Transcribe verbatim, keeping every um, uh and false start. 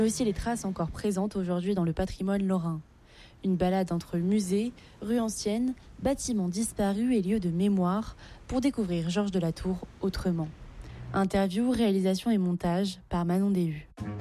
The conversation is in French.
Mais aussi les traces encore présentes aujourd'hui dans le patrimoine lorrain. Une balade entre musées, rues anciennes, bâtiments disparus et lieux de mémoire pour découvrir Georges de la Tour autrement. Interview, réalisation et montage par Manon Déhu.